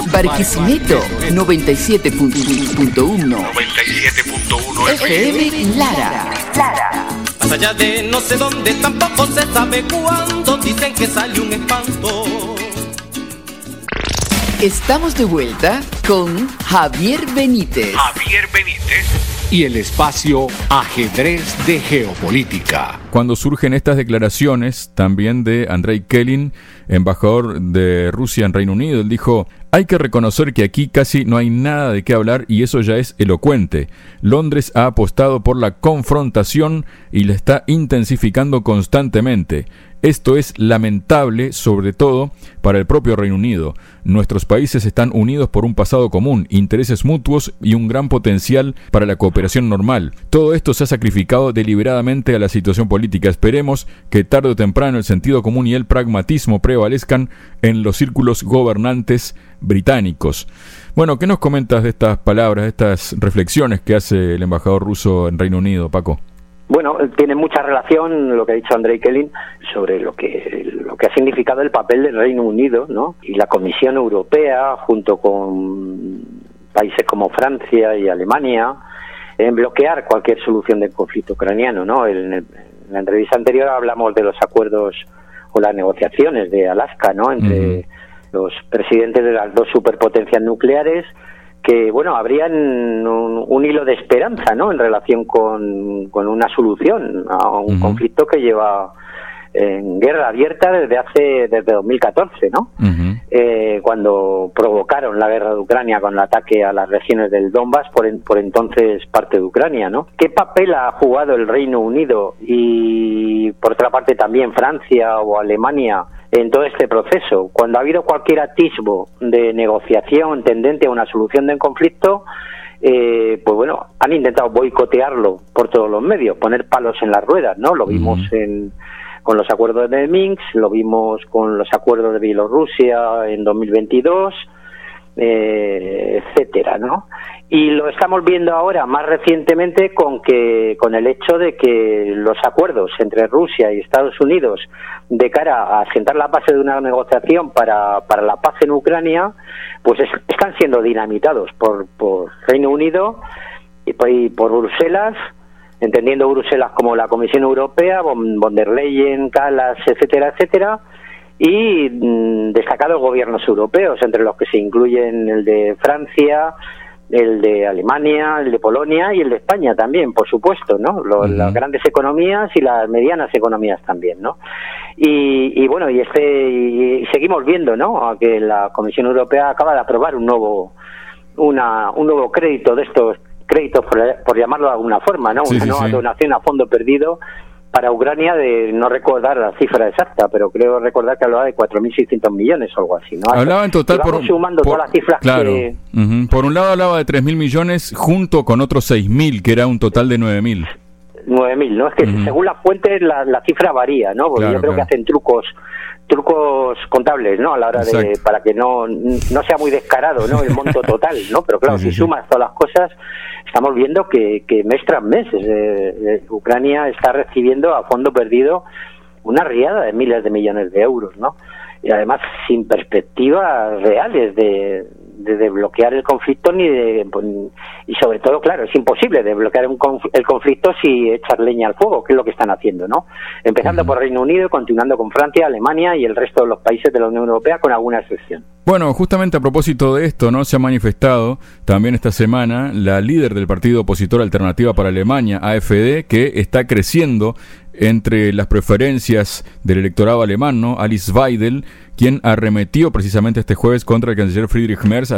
Barquisimeto 97.1 FM Lara. Más allá de no sé dónde, tampoco se sabe cuándo, dicen que sale un espanto. Estamos de vuelta con Javier Benítez. Y el espacio Ajedrez de Geopolítica. Cuando surgen estas declaraciones también de Andrei Kelin, embajador de Rusia en Reino Unido, él dijo: hay que reconocer que aquí casi no hay nada de qué hablar y eso ya es elocuente. Londres ha apostado por la confrontación y la está intensificando constantemente. Esto es lamentable, sobre todo para el propio Reino Unido. Nuestros países están unidos por un pasado común, intereses mutuos y un gran potencial para la cooperación normal. Todo esto se ha sacrificado deliberadamente a la situación política. Esperemos que tarde o temprano el sentido común y el pragmatismo prevalezcan en los círculos gobernantes británicos. Bueno, ¿qué nos comentas de estas palabras, de estas reflexiones que hace el embajador ruso en Reino Unido, Paco? Bueno, tiene mucha relación lo que ha dicho Andrei Kelin sobre lo que ha significado el papel del Reino Unido, ¿no? Y la Comisión Europea, junto con países como Francia y Alemania, en bloquear cualquier solución del conflicto ucraniano, ¿no? En la entrevista anterior hablamos de los acuerdos o las negociaciones de Alaska, ¿no? Entre los presidentes de las dos superpotencias nucleares, que, bueno, habrían un hilo de esperanza, ¿no?, en relación con una solución a un conflicto que lleva en guerra abierta desde 2014, ¿no? Cuando provocaron la guerra de Ucrania con el ataque a las regiones del Donbass, por entonces parte de Ucrania, ¿no? ¿Qué papel ha jugado el Reino Unido y, por otra parte, también Francia o Alemania en todo este proceso? Cuando ha habido cualquier atisbo de negociación tendente a una solución del conflicto, pues bueno, han intentado boicotearlo por todos los medios, poner palos en las ruedas, ¿no? Lo vimos con los acuerdos de Minsk, lo vimos con los acuerdos de Bielorrusia en 2022, etcétera, ¿no? Y lo estamos viendo ahora más recientemente con el hecho de que los acuerdos entre Rusia y Estados Unidos de cara a sentar la base de una negociación para la paz en Ucrania, pues están siendo dinamitados por Reino Unido y por Bruselas, entendiendo Bruselas como la Comisión Europea, von der Leyen, Kallas, etcétera, etcétera, y destacados gobiernos europeos, entre los que se incluyen el de Francia, el de Alemania, el de Polonia y el de España también, por supuesto, ¿no? Las grandes economías y las medianas economías también, ¿no? Y bueno, y seguimos viendo, ¿no?, a que la Comisión Europea acaba de aprobar un nuevo crédito de estos créditos, por llamarlo de alguna forma, ¿no? Una nueva donación a fondo perdido para Ucrania, de no recordar la cifra exacta, pero creo recordar que hablaba de 4.600 millones o algo así, ¿no? Hablaba en total sumando todas las cifras, claro, que... Por un lado hablaba de 3.000 millones junto con otros 6.000, que era un total de 9.000. 9.000, ¿no? Es que según las fuentes la cifra varía, ¿no? Porque yo creo que hacen trucos contables, ¿no? A la hora de, para que no sea muy descarado, ¿no?, el monto total, ¿no? Pero claro, si sumas todas las cosas, estamos viendo que mes tras mes Ucrania está recibiendo a fondo perdido una riada de miles de millones de euros, ¿no? Y además sin perspectivas reales de desbloquear el conflicto y sobre todo, claro, es imposible desbloquear el conflicto si echar leña al fuego, que es lo que están haciendo, ¿no? Empezando por Reino Unido, continuando con Francia, Alemania y el resto de los países de la Unión Europea, con alguna excepción. Bueno, justamente a propósito de esto, ¿no?, se ha manifestado también esta semana la líder del partido opositor Alternativa para Alemania, AfD, que está creciendo entre las preferencias del electorado alemán, ¿no?, Alice Weidel, quien arremetió precisamente este jueves contra el canciller Friedrich Merz,